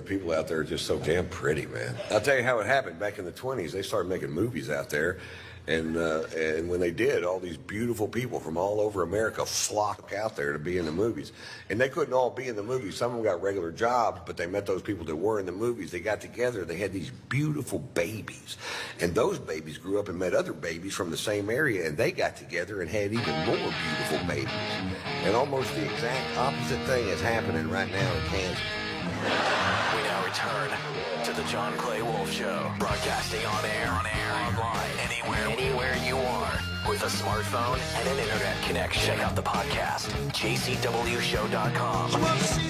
people out there are just so damn pretty, man. I'll tell you how it happened. Back in the 20s, they started making movies out there. And when they did, all these beautiful people from all over America flocked out there to be in the movies. And they couldn't all be in the movies. Some of them got regular jobs, but they met those people that were in the movies. They got together. They had these beautiful babies. And those babies grew up and met other babies from the same area, and they got together and had even more beautiful babies. And almost the exact opposite thing is happening right now in Kansas. We now return to the John Clay Wolf Show, broadcasting on air, online, anywhere you are, with a smartphone and an internet connection. Check out the podcast, jcwshow.com.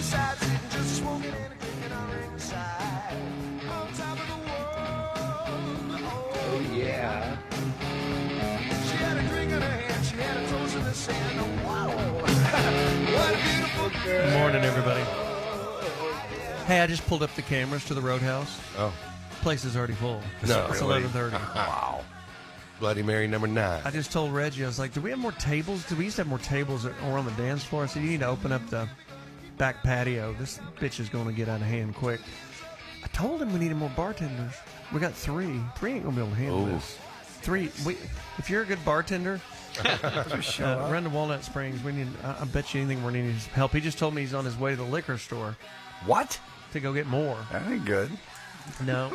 Oh yeah. She had a drink in her hand, she had a toast in the sand. Wow. What a beautiful girl. Good morning, everybody. Hey, I just pulled up the cameras to the Roadhouse. Oh. Place is already full. No, It's really? 11:30. Wow. Bloody Mary number 9. I just told Reggie, I was like, do we have more tables? We used to have more tables or on the dance floor. I said, you need to open up the back patio. This bitch is going to get out of hand quick. I told him we needed more bartenders. We got 3. 3 ain't going to be able to handle this. 3. If you're a good bartender, run to Walnut Springs. We need. I bet you anything we're needing his help. He just told me he's on his way to the liquor store. What? To go get more. That ain't good. No.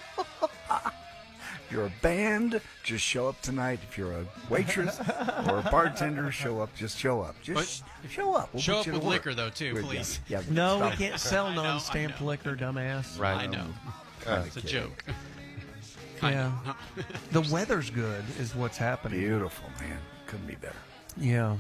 If you're a band, just show up tonight. If you're a waitress or a bartender, show up. Just show up. Just show up. We'll Show put up you with to work. liquor, though, too, please. Yeah. No, we stop. can't sell I know, non-stamped I know. liquor, dumbass. Right. I know. It's a kidding. joke. Yeah. The weather's good is what's happening. Beautiful, man. Couldn't be better. Yeah.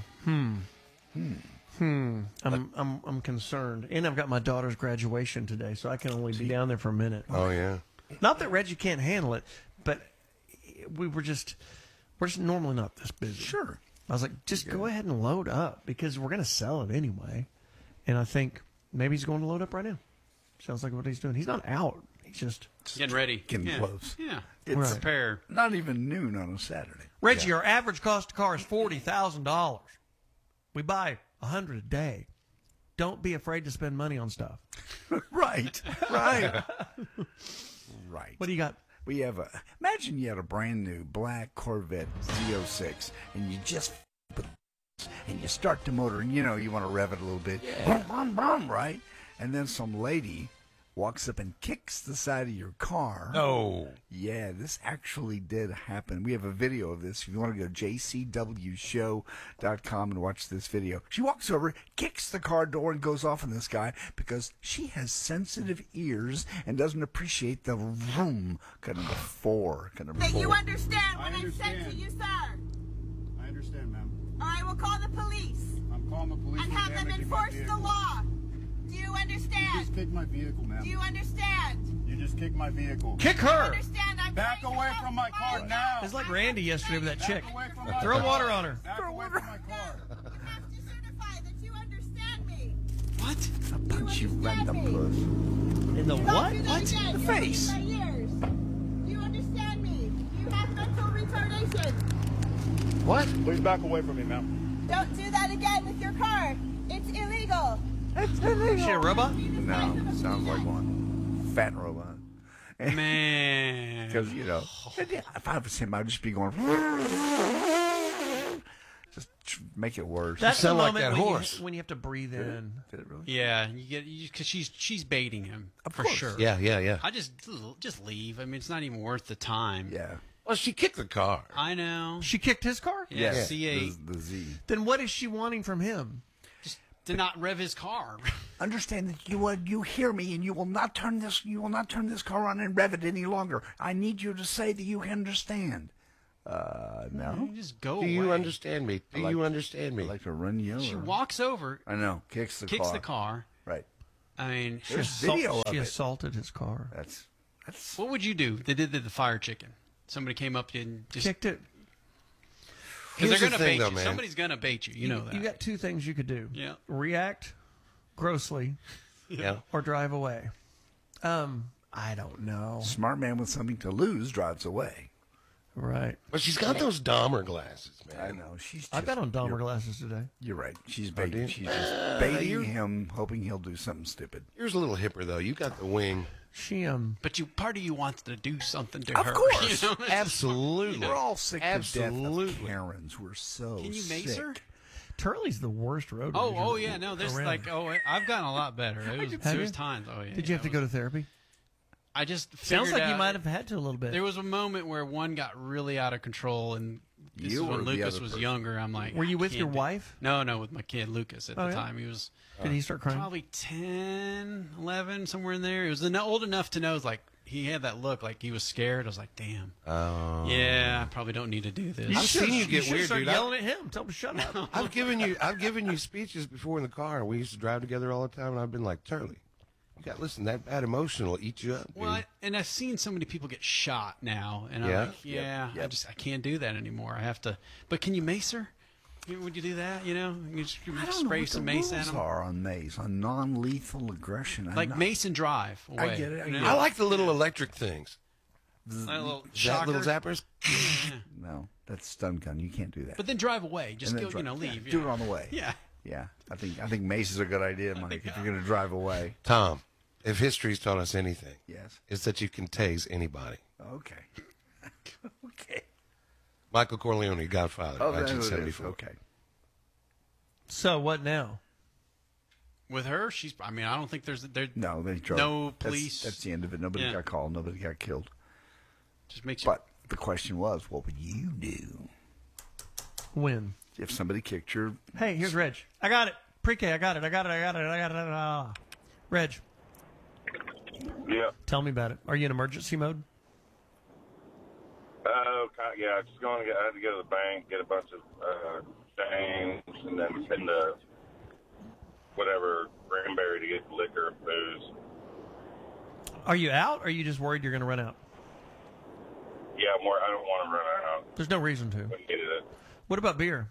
I'm concerned. And I've got my daughter's graduation today, so I can only be down there for a minute. Oh, yeah. Not that Reggie can't handle it, but we're just normally not this busy. Sure. I was like, just go ahead and load up because we're going to sell it anyway. And I think maybe he's going to load up right now. Sounds like what he's doing. He's not out. He's just Getting ready. Getting yeah. close. Yeah. It's Right. Prepare. not even noon on a Saturday. Reggie, our average cost of car is $40,000. We buy 100 a day. Don't be afraid to spend money on stuff. Right. Right. Right. What do you got? We have imagine you had a brand new black Corvette Z06 and you just and you start the motor and you want to rev it a little bit. Brum, brum, brum, right? And then some lady walks up and kicks the side of your car. No. Yeah, this actually did happen. We have a video of this. If you want to go to jcwshow.com and watch this video. She walks over, kicks the car door, and goes off on this guy because she has sensitive ears and doesn't appreciate the vroom. Got number 4. Got number 4. You understand what I said to you, sir? I understand, ma'am. I will call the police I'm calling the police. and for have them damaging my enforce the vehicle. law. Do you You understand? just kicked my vehicle, ma'am. Do you understand? You just kicked my vehicle. Kick Do you her. understand? I'm Back going to away have from my car fire. now. It's like Randy yesterday with that chick. Back away from my Throw car. water on her. Back away from my car. You have to certify that you understand me. What? I'll punch you right in the puss. In the Don't what? do that What? again. The You're face. hurting my ears. Do you understand me? You have mental retardation. What? Please back away from me, ma'am. Don't do that again with your car. It's illegal. Is she a robot? No, sounds like one. Fat robot. Man. Because, if I was him, I'd just be going... Just make it worse. That's the sound like moment that when horse. when you have to breathe in. Did it really? Yeah, because she's baiting him for course. sure. Yeah. I just leave. I mean, it's not even worth the time. Yeah. Well, she kicked the car. I know. She kicked his car? Yeah, Yeah. C8. The Z. Then what is she wanting from him? Just to not rev his car. Understand that you hear me, and you will not turn this car on and rev it any longer. I need you to say that you understand. No. You just go Do away. you understand me? Do you understand me? I like to run you over. She walks over, I know. Kicks the car. Right. I mean, There's video of She it. assaulted his car. That's what would you do? They did the fire chicken. Somebody came up and just Kicked it. because they're Here's the gonna thing, bait though, you. man. Somebody's gonna bait you. You know that. You got 2 things you could do. Yeah. React grossly Yeah. or drive away. I don't know. smart man with something to lose drives away. Right. But she's got those Dahmer glasses, man. I know. She's. I Just, got on Dahmer you're, glasses today. you're right. She's do baiting. you? She's just baiting him, hoping he'll do something stupid. Yours a little hipper, though. You got the wing. She But part of you wants to do something to Of her. course. You know? It's just- Absolutely. We're all sick to Absolutely. death of Karens. We're so Can you mace sick. her? Turley's the worst road. Oh rager yeah. No, there's around. like I've gotten a lot better. It was, Have there you? was times. Oh yeah. Did you have to go to therapy? I just Sounds figured like you out- might have had to a little bit. There was a moment where one got really out of control, and this You is when or the Lucas other was person? younger. I'm like, Were you I with can't your do- wife? No, with my kid Lucas at Oh, the yeah? time. He was Did he start crying? probably 10, 11, somewhere in there. He was old enough to know. Like he had that look, like he was scared. I was like, damn. Oh. Yeah, I probably don't need to do this. I've seen you get should weird, start dude. yelling at him. Tell him to shut up. I've given you speeches before in the car, and we used to drive together all the time, and I've been like, Turley, you got listen, that emotion will eat you up, dude. Well, and I've seen so many people get shot now, and Yeah? I'm like, I can't do that anymore. I have to. But can you mace her? Would you do that? You know, you just I don't know spray what some the mace at rules them, are on mace, on non-lethal aggression. I'm like not- mace and drive away. I get it, I you get know? I like the little electric things. Like a little That little shocker. zappers. No, that's stun gun. You can't do that. But then drive away. Just And go, then leave. Do it on the way. Yeah. Yeah, I think mace is a good idea, Mike. If you're going to drive away. Tom, if history's taught us anything, Yes. it's that you can tase anybody. Okay. Okay. Michael Corleone, Godfather, Oh, that's what it is. 1974. Okay. So what now? With her, she's. I mean, I don't think there's. There No, they drove. No That's- police. That's the end of it. Nobody Yeah. got called. Nobody got killed. just makes you. But the question was, what would you do When? if somebody kicked your? Hey, here's Reg. I got it. Pre-K. I got it. Reg, Yeah. tell me about it. Are you in emergency mode? Yeah. Just going. I had to go to the bank, get a bunch of change, and then send to whatever Granbury to get liquor and booze. Are you out, or are you just worried you're going to run out? Yeah, I don't want to run out. There's no reason to. Couldn't get it. What about beer?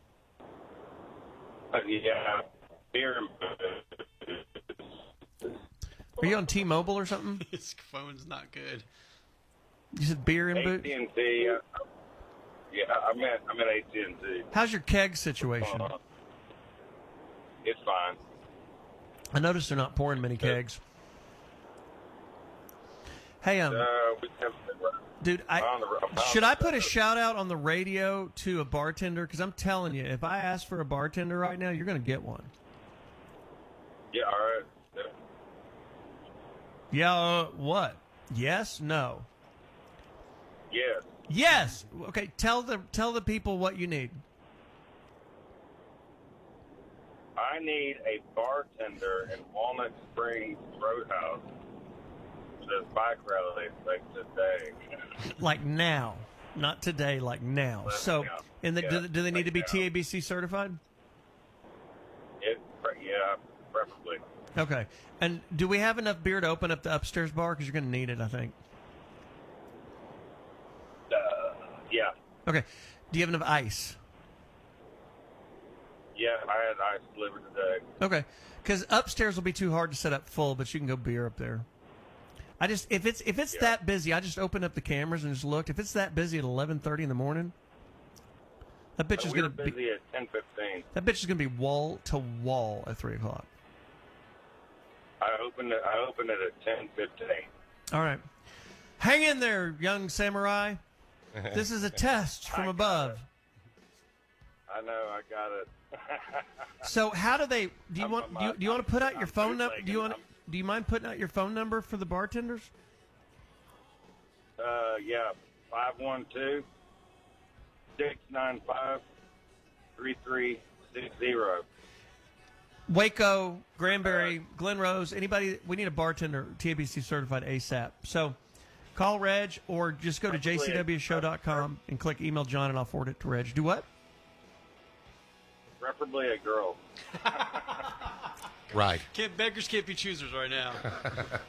Yeah, beer and booze. Are you on T-Mobile or something? His phone's not good. You said beer and booze? AT&T. Yeah, I'm at AT&T. How's your keg situation? It's fine. I noticed they're not pouring many kegs. Hey, We have dude, on the- should I put a shout out on the radio to a bartender? Because I'm telling you, if I ask for a bartender right now, you're going to get one. Yeah, all right. Yeah. Yeah, what? Yes? No? Yes. Yes. Okay, tell the people what you need. I need a bartender in Walnut Springs Roadhouse for this bike rally like today. Like now, not today. Like now. Well, So, yeah. do they need to be Like now. TABC certified? Yeah, preferably. Okay. And do we have enough beer to open up the upstairs bar? Because you're going to need it, I think. Yeah. Okay. Do you have enough ice? Yeah, I had ice delivered today. Okay. Because upstairs will be too hard to set up full, but you can go beer up there. I just if it's that busy, I just opened up the cameras and just looked. If it's that busy at 11:30 in the morning, that bitch is we were going to be busy at 10:15. that bitch is going to be wall to wall at 3:00. I opened it at 10:15. All right. Hang in there, young samurai. This is a test from above. I know, I got it. So how do they? Do you want? Do you want to put out your phone number? bootlegging. Do you want? Do you mind putting out your phone number for the bartenders? Yeah, 512-695-3360. Waco, Granbury, Glen Rose, anybody. We need a bartender, TABC certified ASAP. So call Reg or just go to jcwshow.com and click email John and I'll forward it to Reg. Do what? Preferably a girl. Right. Beggars can't be choosers right now.